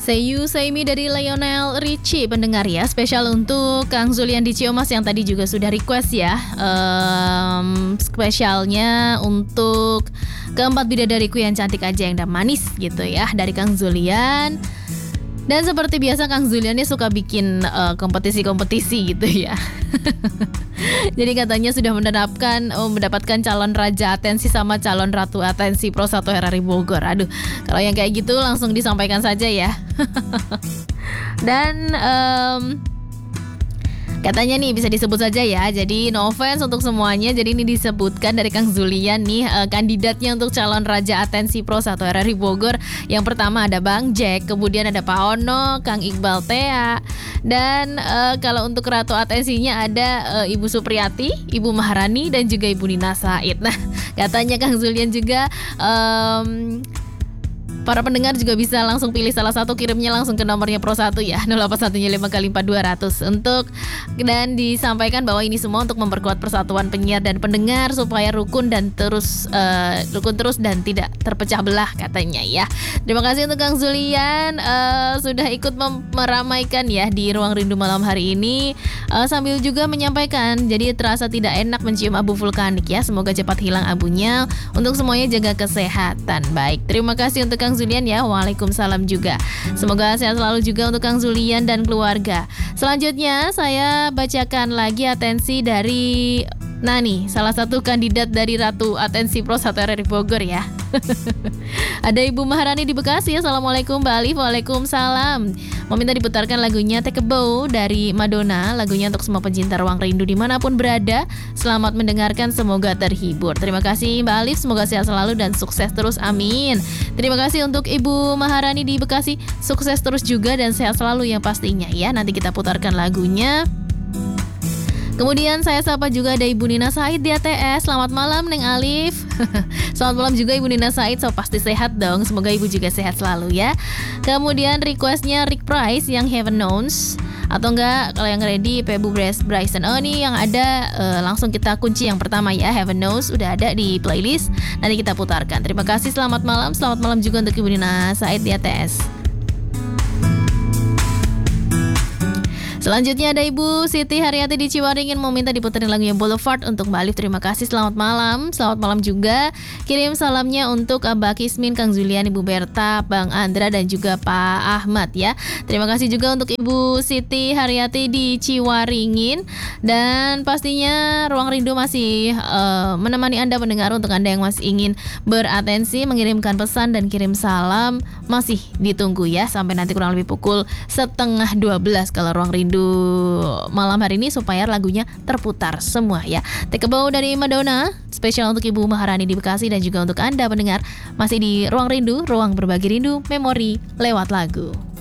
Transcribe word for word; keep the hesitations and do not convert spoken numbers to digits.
Say You Say Me dari Lionel Richie pendengar ya. Spesial untuk Kang Zulian di Ciamas yang tadi juga sudah request ya. um, Spesialnya untuk keempat bidadariku yang cantik aja yang dan manis gitu ya, dari Kang Zulian. Dan seperti biasa Kang Zulian ini suka bikin uh, kompetisi-kompetisi gitu ya. Jadi katanya sudah menerapkan oh, mendapatkan calon raja atensi sama calon ratu atensi Pro satu R R I Bogor. Aduh, kalau yang kayak gitu langsung disampaikan saja ya. Dan um, katanya nih bisa disebut saja ya. Jadi no offense untuk semuanya. Jadi ini disebutkan dari Kang Zulian nih uh, kandidatnya untuk calon raja atensi Pro satu R R I Bogor. Yang pertama ada Bang Jack, kemudian ada Pak Ono, Kang Iqbal Tea, dan uh, kalau untuk ratu atensinya ada uh, Ibu Supriyati, Ibu Maharani, dan juga Ibu Nina Said. Nah, katanya Kang Zulian juga um, para pendengar juga bisa langsung pilih salah satu, kirimnya langsung ke nomornya Pro satu ya, nol delapan satu lima kali empat dua ratus untuk, dan disampaikan bahwa ini semua untuk memperkuat persatuan penyiar dan pendengar supaya rukun dan terus uh, rukun terus dan tidak terpecah belah katanya ya. Terima kasih untuk Kang Zulian uh, sudah ikut mem- meramaikan ya di Ruang Rindu malam hari ini, uh, sambil juga menyampaikan jadi terasa tidak enak mencium abu vulkanik ya. Semoga cepat hilang abunya. Untuk semuanya jaga kesehatan. Baik, terima kasih untuk Kang Zulian ya. Waalaikumsalam juga. Semoga sehat selalu juga untuk Kang Zulian dan keluarga. Selanjutnya saya bacakan lagi atensi dari Nani, salah satu kandidat dari Ratu Atensi Pro satu R R I Bogor ya. Ada Ibu Maharani di Bekasi. Assalamualaikum Mbak Alif. Waalaikumsalam. Meminta diputarkan lagunya Take a Bow dari Madonna. Lagunya untuk semua pencinta Ruang Rindu dimanapun berada. Selamat mendengarkan, semoga terhibur. Terima kasih Mbak Alif, semoga sehat selalu dan sukses terus, amin. Terima kasih untuk Ibu Maharani di Bekasi. Sukses terus juga dan sehat selalu yang pastinya ya. Nanti kita putarkan lagunya. Kemudian saya sapa juga ada Ibu Nina Said di A T S. Selamat malam Neng Alif. Selamat malam juga Ibu Nina Said. So pasti sehat dong. Semoga Ibu juga sehat selalu ya. Kemudian requestnya Rick Price yang Heaven Knows. Atau enggak kalau yang ready P Bu Bryson. Oh nih yang ada uh, langsung kita kunci yang pertama ya, Heaven Knows udah ada di playlist. Nanti kita putarkan. Terima kasih, selamat malam. Selamat malam juga untuk Ibu Nina Said di A T S. Selanjutnya ada Ibu Siti Haryati di Ciwaringin mau minta diputerin lagunya Boulevard untuk Mbak Alif. Terima kasih, selamat malam. Selamat malam juga. Kirim salamnya untuk Abah Kismin, Kang Zulian, Ibu Berta, Bang Andra, dan juga Pak Ahmad ya. Terima kasih juga untuk Ibu Siti Haryati di Ciwaringin. Dan pastinya Ruang Rindu masih uh, menemani Anda mendengar. Untuk Anda yang masih ingin beratensi, mengirimkan pesan dan kirim salam, masih ditunggu ya. Sampai nanti kurang lebih pukul setengah dua belas kalau Ruang Rindu malam hari ini supaya lagunya terputar semua ya. Take a Bow dari Madonna, spesial untuk Ibu Maharani di Bekasi dan juga untuk Anda pendengar masih di Ruang Rindu, ruang berbagi rindu, memori lewat lagu.